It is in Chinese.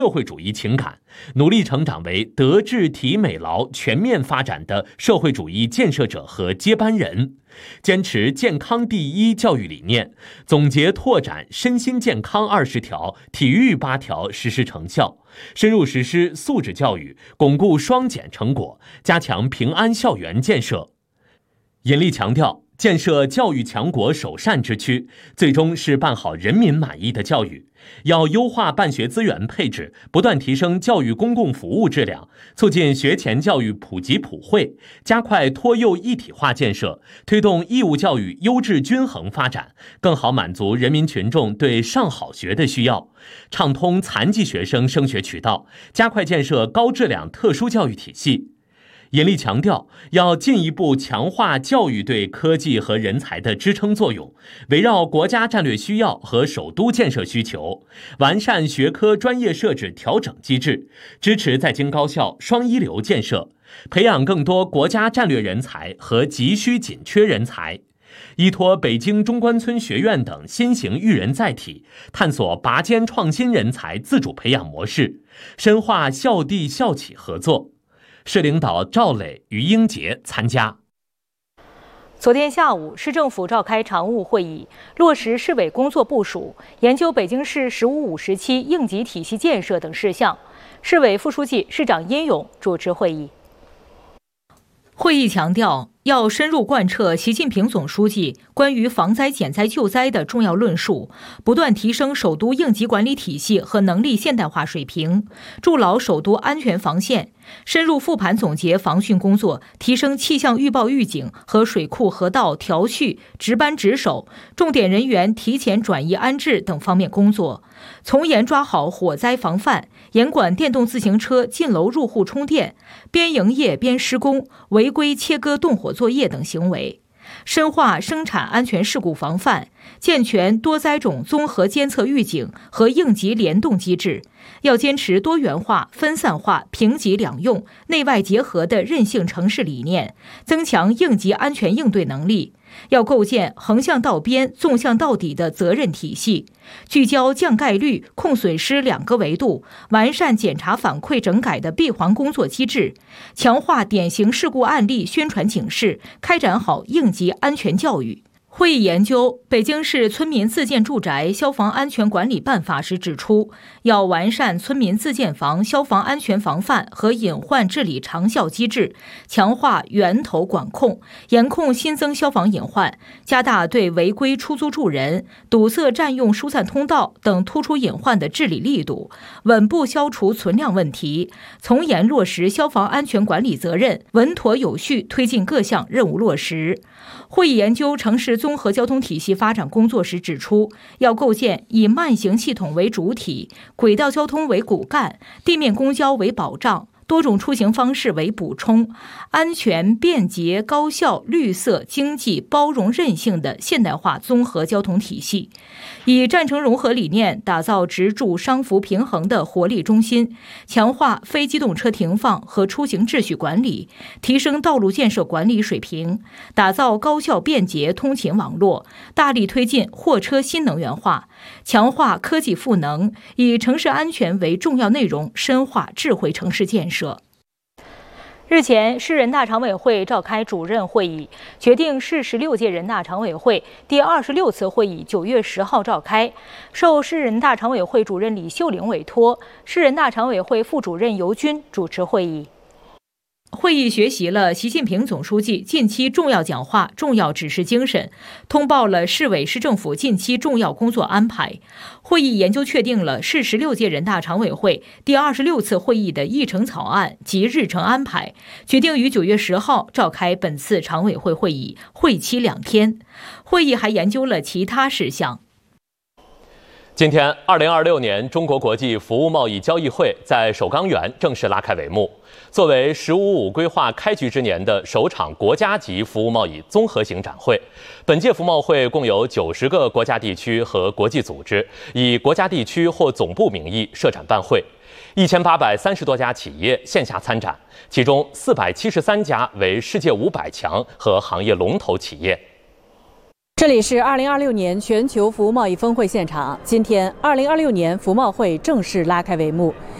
社会主义情感，努力成长为德智体美劳全面发展的社会主义建设者和接班人，坚持健康第一教育理念，总结拓展身心健康20条、体育8条实施成效，深入实施素质教育，巩固双减成果，加强平安校园建设。严厉强调，建设教育强国首善之区，最终是办好人民满意的教育。要优化办学资源配置，不断提升教育公共服务质量，促进学前教育普及普惠，加快托幼一体化建设，推动义务教育优质均衡发展，更好满足人民群众对上好学的需要，畅通残疾学生升学渠道，加快建设高质量特殊教育体系。严厉强调，要进一步强化教育对科技和人才的支撑作用，围绕国家战略需要和首都建设需求，完善学科专业设置调整机制，支持在京高校双一流建设，培养更多国家战略人才和急需紧缺人才。依托北京中关村学院等新型育人载体，探索拔尖创新人才自主培养模式，深化校地校企合作。市领导赵磊、于英杰参加。 昨天下午，市政府召开常务会议，落实市委工作部署，研究北京市“15+5”时期应急体系建设等事项。市委副书记、市长殷勇主持会议。会议强调，要深入贯彻习近平总书记关于防灾减灾救灾的重要论述，不断提升首都应急管理体系和能力现代化水平，筑牢首都安全防线，深入复盘总结防汛工作，提升气象预报预警和水库河道调蓄、值班值守、重点人员提前转移安置等方面工作，从严抓好火灾防范，严管电动自行车进楼入户充电、边营业边施工、违规切割动火作业等行为，深化生产安全事故防范，健全多灾种综合监测预警和应急联动机制。要坚持多元化、分散化、平级两用、内外结合的韧性城市理念，增强应急安全应对能力。要构建横向到边、纵向到底的责任体系，聚焦降概率、控损失2个维度，完善检查反馈整改的闭环工作机制，强化典型事故案例宣传警示，开展好应急安全教育。会议研究《北京市村民自建住宅消防安全管理办法》时指出，要完善村民自建房消防安全防范和隐患治理长效机制，强化源头管控，严控新增消防隐患，加大对违规出租住人、堵塞占用疏散通道等突出隐患的治理力度，稳步消除存量问题，从严落实消防安全管理责任，稳妥有序推进各项任务落实。会议研究城市综合交通体系发展工作时指出，要构建以慢行系统为主体、轨道交通为骨干、地面公交为保障、多种出行方式为补充，安全、便捷、高效、绿色、经济、包容、韧性的现代化综合交通体系，以战城融合理念打造直住商服平衡的活力中心，强化非机动车停放和出行秩序管理，提升道路建设管理水平，打造高效便捷通勤网络，大力推进货车新能源化，强化科技赋能，以城市安全为重要内容，深化智慧城市建设。日前，市人大常委会召开主任会议，决定市16届人大常委会第26次会议9月10号召开。受市人大常委会主任李秀玲委托，市人大常委会副主任尤军主持会议。会议学习了习近平总书记近期重要讲话、重要指示精神，通报了市委市政府近期重要工作安排。会议研究确定了市16届人大常委会第26次会议的议程草案及日程安排，决定于9月10号召开本次常委会会议，会期2天。会议还研究了其他事项。 今天，2026年中国国际服务贸易交易会在首钢园正式拉开帷幕。作为“15+5”规划开局之年的首场国家级服务贸易综合型展会，本届服贸会共有90个国家地区和国际组织以国家地区或总部名义设展办会，1830多家企业线下参展，其中473家为世界500强和行业龙头企业。 这里是2026年全球服务贸易峰会现场。今天，2026年服贸会正式拉开帷幕。